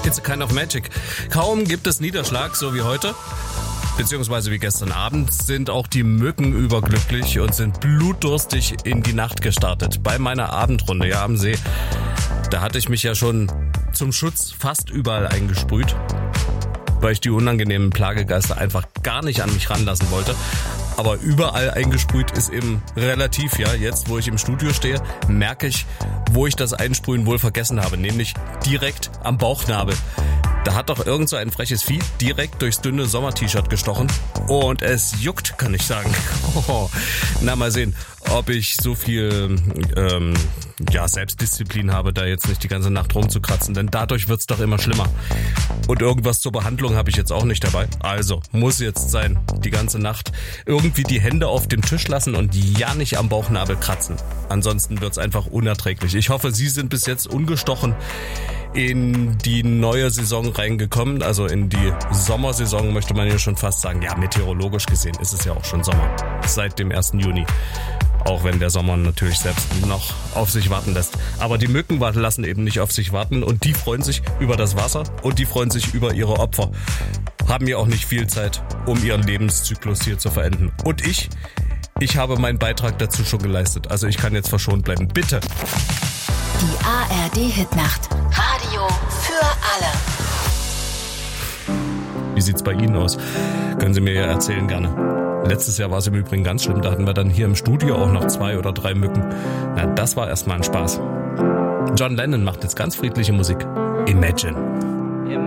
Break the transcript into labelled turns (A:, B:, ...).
A: It's a kind of magic. Kaum gibt es Niederschlag, so wie heute, beziehungsweise wie gestern Abend, sind auch die Mücken überglücklich und sind blutdurstig in die Nacht gestartet. Bei meiner Abendrunde, ja, am See, da hatte ich mich ja schon zum Schutz fast überall eingesprüht, weil ich die unangenehmen Plagegeister einfach gar nicht an mich ranlassen wollte. Aber überall eingesprüht ist eben relativ, ja. Jetzt, wo ich im Studio stehe, merke ich, wo ich das Einsprühen wohl vergessen habe, nämlich direkt am Bauchnabel. Da hat doch irgend so ein freches Vieh direkt durchs dünne Sommer-T-Shirt gestochen und es juckt, kann ich sagen. Na, mal sehen, ob ich so viel Selbstdisziplin habe, da jetzt nicht die ganze Nacht rumzukratzen, denn dadurch wird's doch immer schlimmer. Und irgendwas zur Behandlung habe ich jetzt auch nicht dabei. Also, muss jetzt sein, die ganze Nacht irgendwie die Hände auf dem Tisch lassen und ja nicht am Bauchnabel kratzen. Ansonsten wird's einfach unerträglich. Ich hoffe, Sie sind bis jetzt ungestochen in die neue Saison reingekommen, also in die Sommersaison möchte man ja schon fast sagen. Ja, meteorologisch gesehen ist es ja auch schon Sommer, seit dem 1. Juni. Auch wenn der Sommer natürlich selbst noch auf sich warten lässt. Aber die Mücken lassen eben nicht auf sich warten und die freuen sich über das Wasser und die freuen sich über ihre Opfer. Haben ja auch nicht viel Zeit, um ihren Lebenszyklus hier zu verenden. Und ich habe meinen Beitrag dazu schon geleistet. Also ich kann jetzt verschont bleiben. Bitte.
B: Die ARD-Hitnacht. Radio für alle.
A: Wie sieht's bei Ihnen aus? Können Sie mir ja erzählen gerne. Letztes Jahr war es im Übrigen ganz schlimm. Da hatten wir dann hier im Studio auch noch 2 oder 3 Mücken. Na, das war erstmal ein Spaß. John Lennon macht jetzt ganz friedliche Musik. Imagine.